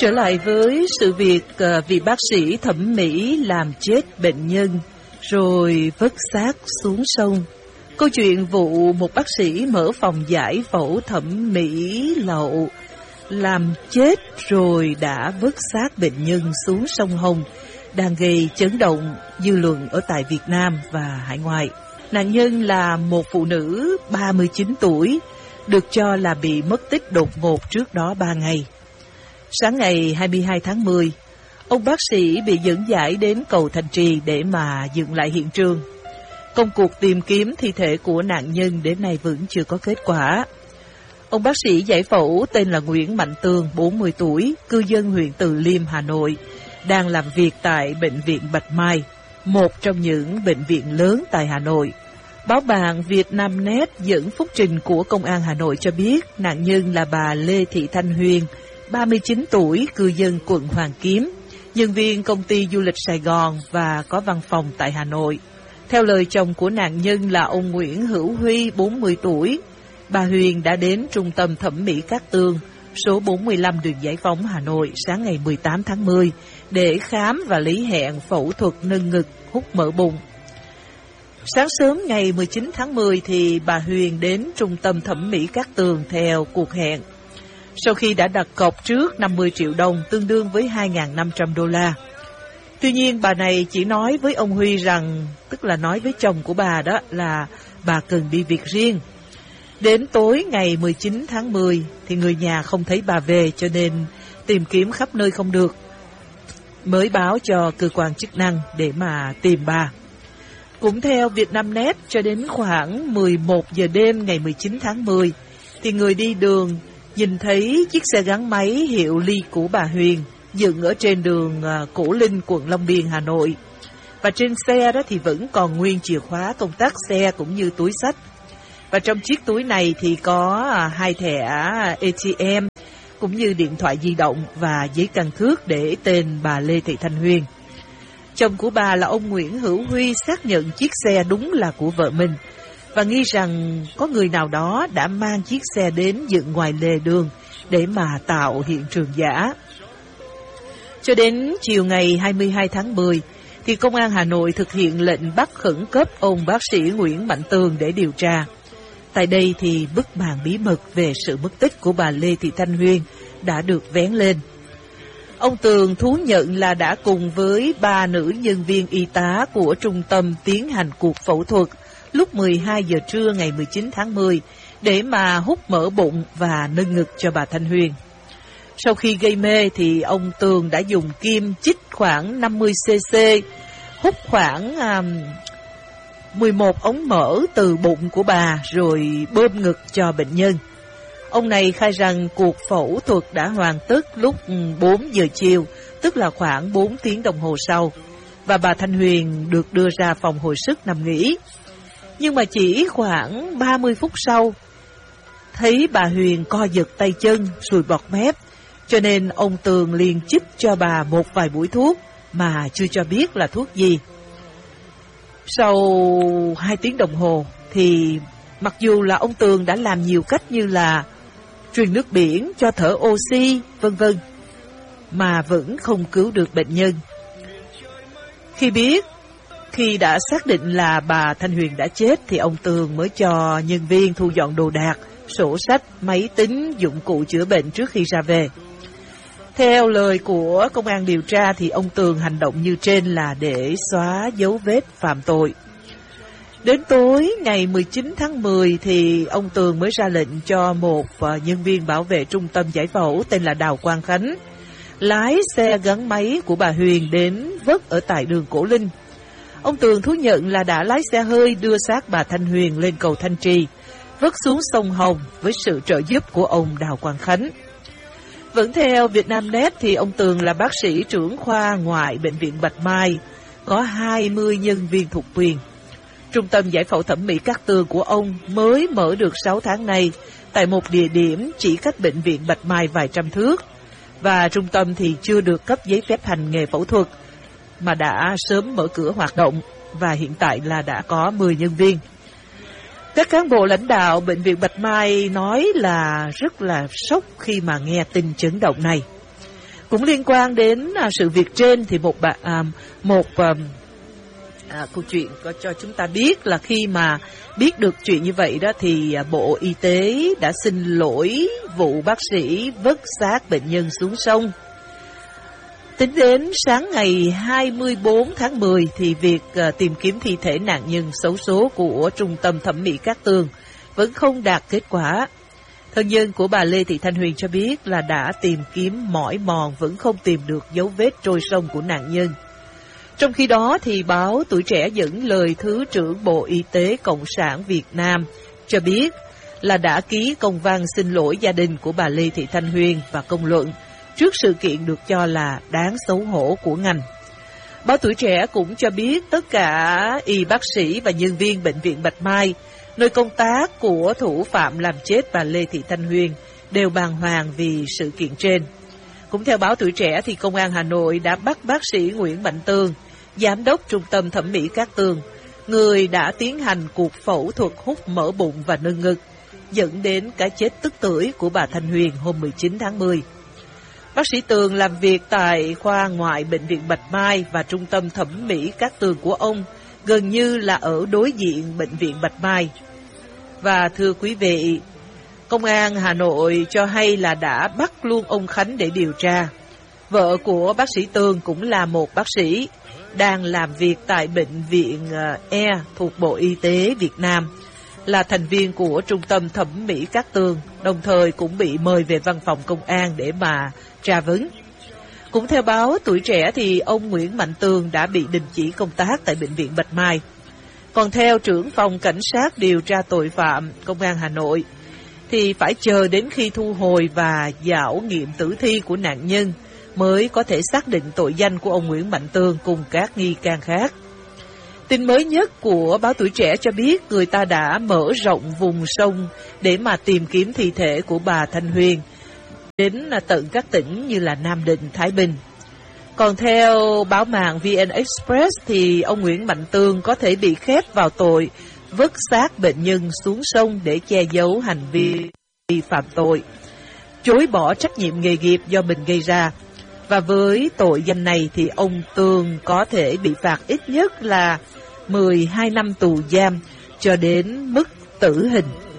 Trở lại với sự việc vị bác sĩ thẩm mỹ làm chết bệnh nhân rồi vứt xác xuống sông. Câu chuyện vụ một bác sĩ mở phòng giải phẫu thẩm mỹ lậu làm chết rồi đã vứt xác bệnh nhân xuống sông Hồng đang gây chấn động dư luận ở tại Việt Nam và hải ngoại. Nạn nhân là một phụ nữ 39 tuổi, được cho là bị mất tích đột ngột trước đó 3 ngày. Sáng ngày 22 tháng 10, ông bác sĩ bị dẫn giải đến cầu Thanh Trì để mà dựng lại hiện trường. Công cuộc tìm kiếm thi thể của nạn nhân đến nay vẫn chưa có kết quả. Ông bác sĩ giải phẫu tên là Nguyễn Mạnh Tường, 40 tuổi, cư dân huyện Từ Liêm, Hà Nội, đang làm việc tại Bệnh viện Bạch Mai, một trong những bệnh viện lớn tại Hà Nội. Báo bạn Vietnamnet dẫn phúc trình của Công an Hà Nội cho biết nạn nhân là bà Lê Thị Thanh Huyền, 39 tuổi, cư dân quận Hoàn Kiếm, nhân viên công ty du lịch Sài Gòn và có văn phòng tại Hà Nội. Theo lời chồng của nạn nhân là ông Nguyễn Hữu Huy, 40 tuổi, bà Huyền đã đến Trung tâm Thẩm mỹ Cát Tường, số 45 đường Giải Phóng, Hà Nội sáng ngày 18 tháng 10 để khám và lấy hẹn phẫu thuật nâng ngực, hút mỡ bụng. Sáng sớm ngày 19 tháng 10 thì bà Huyền đến Trung tâm Thẩm mỹ Cát Tường theo cuộc hẹn. Sau khi đã đặt cọc trước 50 triệu đồng tương đương với 2.500 đô la. Tuy nhiên bà này chỉ nói với ông Huy rằng, tức là nói với chồng của bà đó là bà cần đi việc riêng. Đến tối ngày 19 tháng 10 thì người nhà không thấy bà về cho nên tìm kiếm khắp nơi không được. Mới báo cho cơ quan chức năng để mà tìm bà. Cũng theo Vietnamnet, cho đến khoảng 11 giờ đêm ngày 19 tháng 10 thì người đi đường nhìn thấy chiếc xe gắn máy hiệu Ly của bà Huyền dựng ở trên đường Cổ Linh, quận Long Biên, Hà Nội. Và trên xe đó thì vẫn còn nguyên chìa khóa công tắc xe cũng như túi xách. Và trong chiếc túi này thì có 2 thẻ ATM cũng như điện thoại di động và giấy căn cước để tên bà Lê Thị Thanh Huyền. Chồng của bà là ông Nguyễn Hữu Huy xác nhận chiếc xe đúng là của vợ mình và nghi rằng có người nào đó đã mang chiếc xe đến dựng ngoài lề đường để mà tạo hiện trường giả. Cho đến chiều ngày 22 tháng 10 thì Công an Hà Nội thực hiện lệnh bắt khẩn cấp ông bác sĩ Nguyễn Mạnh Tường để điều tra. Tại đây thì bức màn bí mật về sự mất tích của bà Lê Thị Thanh Huyền đã được vén lên. Ông Tường thú nhận là đã cùng với 3 nữ nhân viên y tá của trung tâm tiến hành cuộc phẫu thuật lúc 12 giờ trưa ngày 19 tháng 10 để mà hút mỡ bụng và nâng ngực cho bà Thanh Huyền. Sau khi gây mê thì ông Tường đã dùng kim chích khoảng 50cc, hút khoảng 11 ống mỡ từ bụng của bà rồi bơm ngực cho bệnh nhân. Ông này khai rằng cuộc phẫu thuật đã hoàn tất lúc 4 giờ chiều, tức là khoảng 4 tiếng đồng hồ sau, và bà Thanh Huyền được đưa ra phòng hồi sức nằm nghỉ. Nhưng mà chỉ khoảng 30 phút sau, thấy bà Huyền co giật tay chân, sùi bọt mép, cho nên ông Tường liền chích cho bà một vài mũi thuốc mà chưa cho biết là thuốc gì. Sau 2 tiếng đồng hồ thì mặc dù là ông Tường đã làm nhiều cách như là truyền nước biển, cho thở oxy, vân vân, mà vẫn không cứu được bệnh nhân. Khi đã xác định là bà Thanh Huyền đã chết thì ông Tường mới cho nhân viên thu dọn đồ đạc, sổ sách, máy tính, dụng cụ chữa bệnh trước khi ra về. Theo lời của công an điều tra thì ông Tường hành động như trên là để xóa dấu vết phạm tội. Đến tối ngày 19 tháng 10 thì ông Tường mới ra lệnh cho một nhân viên bảo vệ trung tâm giải phẫu tên là Đào Quang Khánh lái xe gắn máy của bà Huyền đến vớt ở tại đường Cổ Linh. Ông Tường thú nhận là đã lái xe hơi đưa xác bà Thanh Huyền lên cầu Thanh Trì, vớt xuống sông Hồng với sự trợ giúp của ông Đào Quang Khánh. Vẫn theo Vietnamnet thì ông Tường là bác sĩ trưởng khoa ngoại Bệnh viện Bạch Mai, có 20 nhân viên thuộc quyền. Trung tâm giải phẫu thẩm mỹ Cát Tường của ông mới mở được 6 tháng nay tại một địa điểm chỉ cách bệnh viện Bạch Mai vài trăm thước, và trung tâm thì chưa được cấp giấy phép hành nghề phẫu thuật mà đã sớm mở cửa hoạt động và hiện tại là đã có 10 nhân viên. Các cán bộ lãnh đạo bệnh viện Bạch Mai nói là rất là sốc khi mà nghe tin chấn động này. Cũng liên quan đến sự việc trên thì câu chuyện có cho chúng ta biết là khi mà biết được chuyện như vậy đó thì Bộ Y tế đã xin lỗi vụ bác sĩ vứt xác bệnh nhân xuống sông. Tính đến sáng ngày 24 tháng 10 thì việc tìm kiếm thi thể nạn nhân xấu số của Trung tâm Thẩm mỹ Cát Tường vẫn không đạt kết quả. Thân nhân của bà Lê Thị Thanh Huyền cho biết là đã tìm kiếm mỏi mòn vẫn không tìm được dấu vết trôi sông của nạn nhân. Trong khi đó thì báo Tuổi Trẻ dẫn lời Thứ trưởng Bộ Y tế Cộng sản Việt Nam cho biết là đã ký công văn xin lỗi gia đình của bà Lê Thị Thanh Huyền và công luận trước sự kiện được cho là đáng xấu hổ của ngành. Báo Tuổi Trẻ cũng cho biết tất cả y bác sĩ và nhân viên Bệnh viện Bạch Mai, nơi công tác của thủ phạm làm chết bà Lê Thị Thanh Huyền, đều bàng hoàng vì sự kiện trên. Cũng theo báo Tuổi Trẻ thì Công an Hà Nội đã bắt bác sĩ Nguyễn Mạnh Tường, Giám đốc Trung tâm Thẩm mỹ Cát Tường, người đã tiến hành cuộc phẫu thuật hút mỡ bụng và nâng ngực, dẫn đến cái chết tức tưởi của bà Thanh Huyền hôm 19 tháng 10. Bác sĩ Tường làm việc tại khoa ngoại Bệnh viện Bạch Mai và Trung tâm Thẩm mỹ Cát Tường của ông gần như là ở đối diện Bệnh viện Bạch Mai. Và thưa quý vị, Công an Hà Nội cho hay là đã bắt luôn ông Khánh để điều tra. Vợ của bác sĩ Tường cũng là một bác sĩ, đang làm việc tại Bệnh viện E thuộc Bộ Y tế Việt Nam, là thành viên của Trung tâm Thẩm mỹ Cát Tường, đồng thời cũng bị mời về văn phòng công an để mà tra vấn. Cũng theo báo Tuổi Trẻ thì ông Nguyễn Mạnh Tường đã bị đình chỉ công tác tại Bệnh viện Bạch Mai. Còn theo trưởng phòng cảnh sát điều tra tội phạm Công an Hà Nội thì phải chờ đến khi thu hồi và giảo nghiệm tử thi của nạn nhân mới có thể xác định tội danh của ông Nguyễn Mạnh Tường cùng các nghi can khác. Tin mới nhất của báo Tuổi Trẻ cho biết người ta đã mở rộng vùng sông để mà tìm kiếm thi thể của bà Thanh Huyền đến tận các tỉnh như là Nam Định, Thái Bình. Còn theo báo mạng VN Express thì ông Nguyễn Mạnh Tường có thể bị khép vào tội vứt xác bệnh nhân xuống sông để che giấu hành vi phạm tội, chối bỏ trách nhiệm nghề nghiệp do mình gây ra. Và với tội danh này thì ông Tường có thể bị phạt ít nhất là 12 năm tù giam cho đến mức tử hình.